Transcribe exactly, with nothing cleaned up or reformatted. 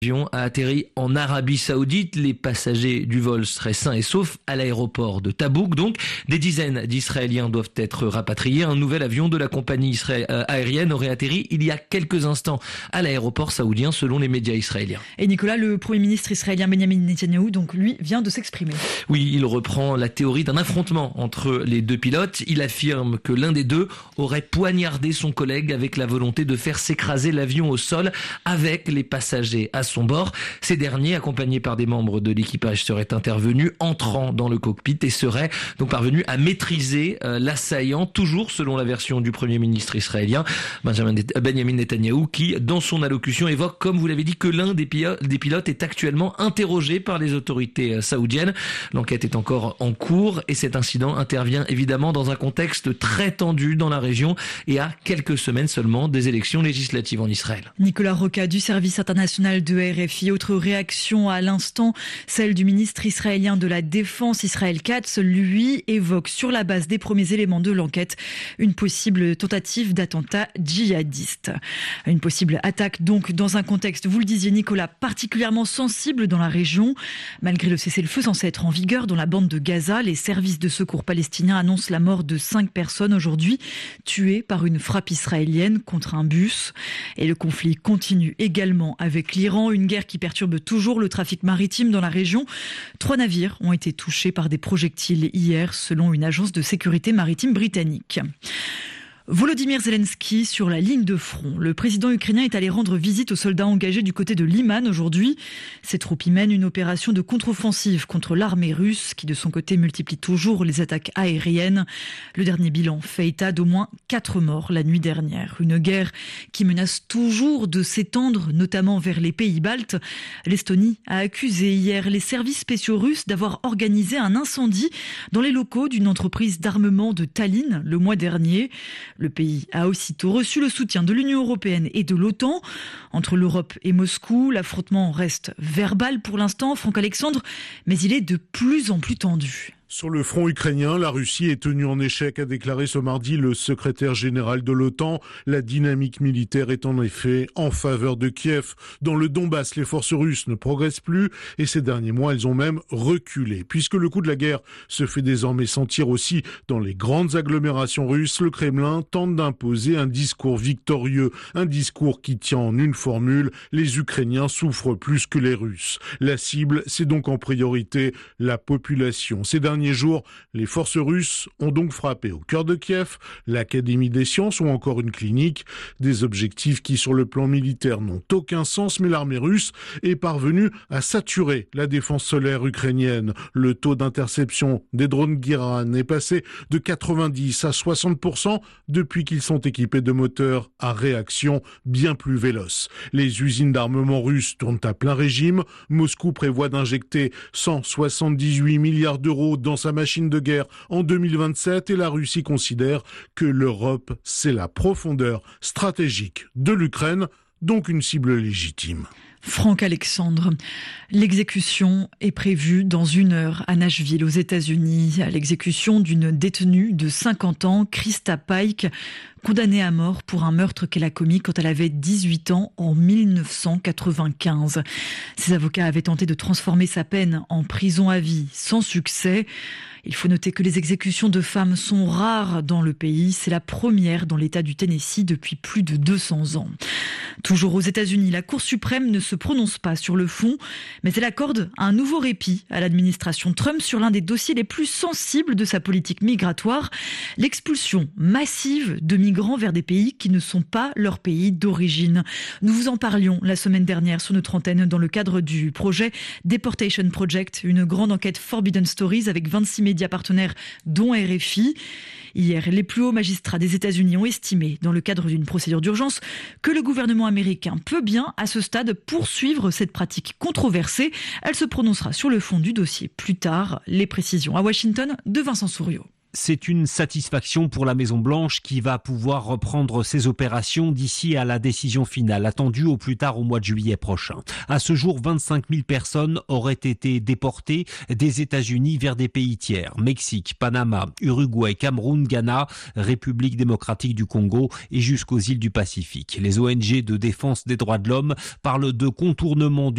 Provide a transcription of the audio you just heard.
L'avion a atterri en Arabie Saoudite. Les passagers du vol seraient sains et saufs à l'aéroport de Tabouk. Donc, des dizaines d'Israéliens doivent être rapatriés. Un nouvel avion de la compagnie israé- euh, aérienne aurait atterri il y a quelques instants à l'aéroport saoudien, selon les médias israéliens. Et Nicolas, le Premier ministre israélien Benjamin Netanyahou, donc lui, vient de s'exprimer. Oui, il reprend la théorie d'un affrontement entre les deux pilotes. Il affirme que l'un des deux aurait poignardé son collègue avec la volonté de faire s'écraser l'avion au sol avec les passagers à son bord. Ces derniers, accompagnés par des membres de l'équipage, seraient intervenus, entrant dans le cockpit et seraient donc parvenus à maîtriser euh, l'assaillant, toujours selon la version du Premier ministre israélien, Benjamin Benjamin Netanyahou, qui, dans son allocution, évoque, comme vous l'avez dit, que l'un des pilotes, des pilotes est actuellement interrogé par les autorités euh, saoudiennes. L'enquête est encore en cours et cet incident intervient évidemment dans un contexte très tendu dans la région et à quelques semaines seulement des élections législatives en Israël. Nicolas Roca du service international de R F I. Autre réaction à l'instant, celle du ministre israélien de la Défense, Israël Katz. Lui évoque, sur la base des premiers éléments de l'enquête, une possible tentative d'attentat djihadiste. Une possible attaque donc dans un contexte, vous le disiez Nicolas, particulièrement sensible dans la région. Malgré le cessez-le-feu censé être en vigueur dans la bande de Gaza, les services de secours palestiniens annoncent la mort de cinq personnes aujourd'hui, tuées par une frappe israélienne contre un bus. Et le conflit continue également avec l'Iran, une guerre qui perturbe toujours le trafic maritime dans la région. Trois navires ont été touchés par des projectiles hier, selon une agence de sécurité maritime britannique. Volodymyr Zelensky sur la ligne de front. Le président ukrainien est allé rendre visite aux soldats engagés du côté de Liman aujourd'hui. Ses troupes y mènent une opération de contre-offensive contre l'armée russe qui de son côté multiplie toujours les attaques aériennes. Le dernier bilan fait état d'au moins quatre morts la nuit dernière. Une guerre qui menace toujours de s'étendre, notamment vers les pays baltes. L'Estonie a accusé hier les services spéciaux russes d'avoir organisé un incendie dans les locaux d'une entreprise d'armement de Tallinn le mois dernier. Le pays a aussitôt reçu le soutien de l'Union européenne et de l'OTAN. Entre l'Europe et Moscou, l'affrontement reste verbal pour l'instant, Franck Alexandre, mais il est de plus en plus tendu. Sur le front ukrainien, la Russie est tenue en échec, a déclaré ce mardi le secrétaire général de l'OTAN. La dynamique militaire est en effet en faveur de Kiev. Dans le Donbass, les forces russes ne progressent plus et ces derniers mois, elles ont même reculé. Puisque le coup de la guerre se fait désormais sentir aussi dans les grandes agglomérations russes, le Kremlin tente d'imposer un discours victorieux, un discours qui tient en une formule: les Ukrainiens souffrent plus que les Russes. La cible, c'est donc en priorité la population. Ces derniers jours, les forces russes ont donc frappé au cœur de Kiev, l'Académie des sciences ou encore une clinique. Des objectifs qui, sur le plan militaire, n'ont aucun sens, mais l'armée russe est parvenue à saturer la défense solaire ukrainienne. Le taux d'interception des drones Giran est passé de quatre-vingt-dix à soixante pour cent depuis qu'ils sont équipés de moteurs à réaction bien plus véloces. Les usines d'armement russes tournent à plein régime. Moscou prévoit d'injecter cent soixante-dix-huit milliards d'euros dans dans sa machine de guerre en deux mille vingt-sept et la Russie considère que l'Europe, c'est la profondeur stratégique de l'Ukraine, donc une cible légitime. Franck Alexandre, l'exécution est prévue dans une heure à Nashville, aux États-Unis. L'exécution d'une détenue de cinquante ans, Krista Pike, condamnée à mort pour un meurtre qu'elle a commis quand elle avait dix-huit ans en mille neuf cent quatre-vingt-quinze. Ses avocats avaient tenté de transformer sa peine en prison à vie, sans succès. Il faut noter que les exécutions de femmes sont rares dans le pays. C'est la première dans l'État du Tennessee depuis plus de deux cents ans. Toujours aux États-Unis, la Cour suprême ne se prononce pas sur le fond, mais elle accorde un nouveau répit à l'administration Trump sur l'un des dossiers les plus sensibles de sa politique migratoire, l'expulsion massive de migrants vers des pays qui ne sont pas leur pays d'origine. Nous vous en parlions la semaine dernière sur notre antenne dans le cadre du projet Deportation Project, une grande enquête Forbidden Stories avec vingt-six médias partenaires dont R F I. Hier, les plus hauts magistrats des États-Unis ont estimé, dans le cadre d'une procédure d'urgence, que le gouvernement américain peut bien, à ce stade, poursuivre cette pratique controversée. Elle se prononcera sur le fond du dossier plus tard. Les précisions à Washington de Vincent Souriau. C'est une satisfaction pour la Maison-Blanche qui va pouvoir reprendre ses opérations d'ici à la décision finale, attendue au plus tard au mois de juillet prochain. À ce jour, vingt-cinq mille personnes auraient été déportées des États-Unis vers des pays tiers. Mexique, Panama, Uruguay, Cameroun, Ghana, République démocratique du Congo et jusqu'aux îles du Pacifique. Les O N G de défense des droits de l'homme parlent de contournement du